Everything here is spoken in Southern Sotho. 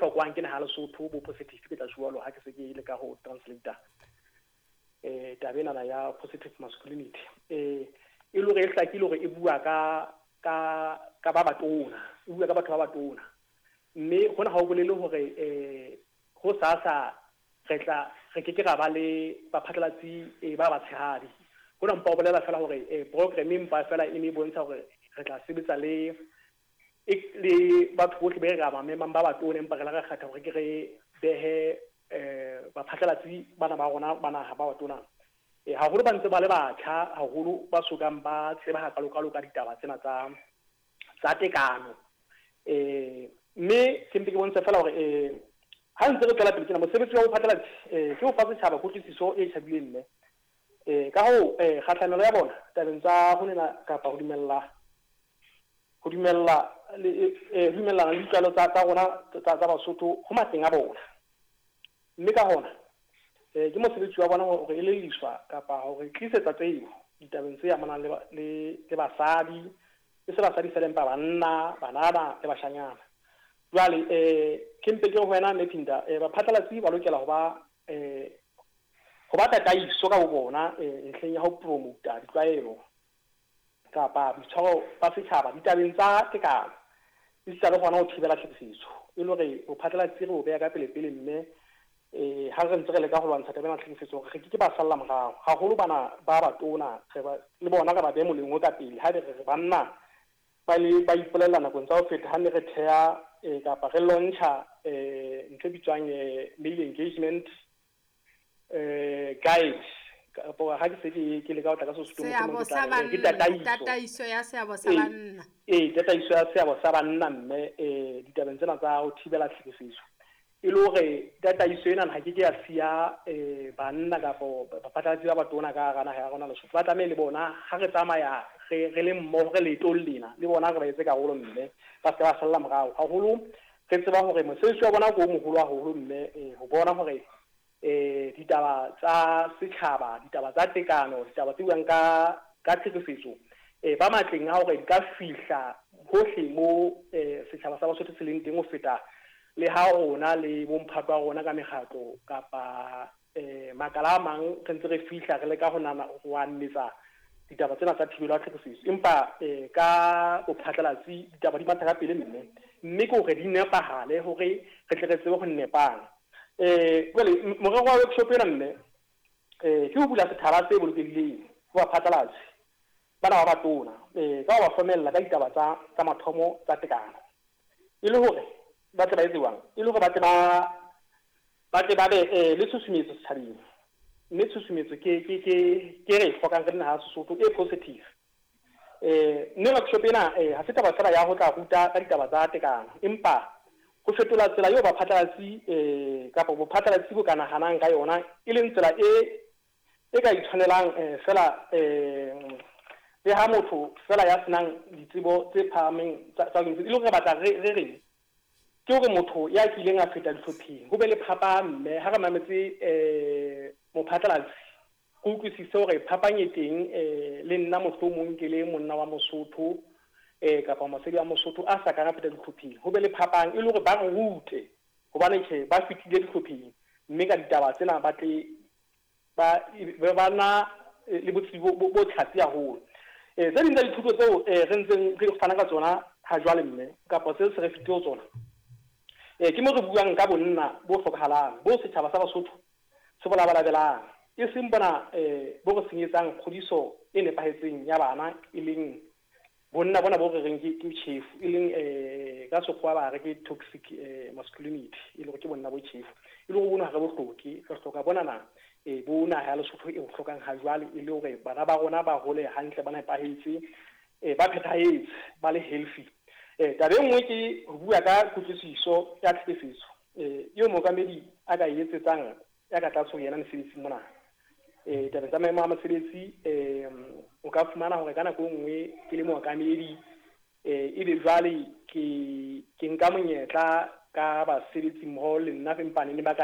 bohlokwang ke na ha Lesotho bo positive ke tla jwalo ha ke se ke ile ka ho translator tabena ya positive masculinity e le re hlakile hore e bua ka ba batona e bua ka batho ba batona mme hona ha o bolele hore ho sasa re ke ra ba le baphatlalatsi ba batshehadi hona mpa o bolela fela hore programming ba fela e bontsha hore re tla sebetsa le batho bohle be re mamemang ba batona empa re la re kgetha hore ke re behe baphatlalatsi bana ba rona bana ha ba batona haholo ba ntse ba le batjha haholo ba sokang ba tseba hakalo ka ditaba tsena tsa tekano mme ke ntse ke bontsha fela hore ha ntse re tsela pele tsena mosebetsi wa ho phatlalatsi ke ho fa setjhaba kutlwisiso e tshabileng mme ka ho kgahlanelo ya bona tabeng tsa ho nena kapa ho dumella le ditlwaelo tsa rona tsa Basotho ho matleng a bona mme ka hona ke mosebetsi wa bona hore e leliswa kapa hore tlisetsa tseo ditabeng tse amanang le basadi e se basadi fela empa banna banana le bashanyana jwale ke mpe ke ho wena ne phinda baphatlalatsi ba lokela ho ba tataiso ka bona ntlheng ya ho promota ditlwaelo kapa bitshwaro ba setjhaba ditabeng tsa tekano di tsa le gona ho thibela tlhekefetso e le hore bophatlalatsi re bo beya ka pele mme ha re ntse re le ka ho lwantsha tabeng ya tlhekefetso re ke ba salla morao haholo bana ba batona le bona ka ba be moleng o ka pele ha re banna ba ipolela nakong tsa ho feta ha ne re thea kapa re launcha ntho bitswang male engagement guide kapo ha ke se ke le ka o tla ka Sesotho ke tataiso ya seabo sa banna tataiso ya seabo sa banna mme ditabeng tsena tsa ho thibela tlhekefetso e le hore tataiso ena ha ke ya siya banna kapo baphatlalatsi ba batona ka gana ha rona Lesotho ba tlamehile le bona ha re tsamaya re le mmoho re letong lena le bona re ba etse karolo mme ba se ba salla morao haholo re tseba hore mosebetsi wa bona go moholo haholo mme ho bona hore ditaba tsa setjhaba ditaba tsa tekano ditaba tse buang ka tlhekefetso ba matleng a hore di ka fihla hohle mo setjhaba sa Basotho se leng teng ho feta le ha rona le bomphato wa rona ka mekgatlo kapa makala a mang re ntse re fihla re le ka ho nana ho annetsa ditaba tsena tsa thibelo ya tlhekefetso empa ka bophatlalatsi ditaba di matha ka pele mme ke hore di nepahale hore re tle re tsebe ho nepang jwale morero wa workshop ena mme ke ho bula sethara se bolokehileng ho baphatlalatsi bana ba batona ka ho ba fomella ka ditaba tsa mathomo tsa tekano e le hore ba tle ba etswang e le hore ba tle ba be le tshusumetso setjhabeng mme tshusumetso ke re hlokang re nna ha Sesotho e positive mme workshop ena ha se taba fela ya ho tla ruta ka ditaba tsa tekano empa go fetola tsela eo baphatlalatsi kapa bophatlalatsi bo ka nahanang ka yona e leng tsela e ka itshwanelang fela le ha motho fela ya senang ditsebo tse phahameng tsa e le hore batla re ke hore motho ya kileng a feta dihlopheng ho be le phapang mme ha re mametse mophatlalatsi go utlwisise hore phapang e teng le nna mohlomong ke le monna wa Mosotho kapa mosadi wa Mosotho a sa ka feta dihlopheng ho be le phapang e le hore ba re rute hobane ba fitile dihlopheng mme ka ditaba tsena ba tle ba na le botsebo bo tlhatsi haholo tse ding tsa dithuto tseo re ntseng re fana ka tsona ha jwale mme kapa se re fitile tsona ke mo re buang ka bonna bo hlokahalang bo setjhaba sa Basotho se bolabalabelang e seng bona bo re senyetsang kgodiso e nepahetseng ya bana e leng bonna bona bo re reng ke tjhefu e leng ka sekgowa ba re ke toxic masculinity e le go ke bonna bo tjhefu e le go bona ga bo hloke re hloka bonana bona ha Lesotho e hlokang ha jwale e le hore bana ba rona ba hole hantle bana nepahetse ba phethahetse ba le healthy tabe nngwe ke ho bua ka kutlwisiso ya tlhekefetso eo mookamedi a ka etsetsang ya ka tlatso yena mesebetsi mona tabe tsa maemo a mosebetsi o ka fumana hore ka nako nngwe ke le mookamedi e be jwale ke nka monyetla ka basebetsi mmoho le nna empane le ba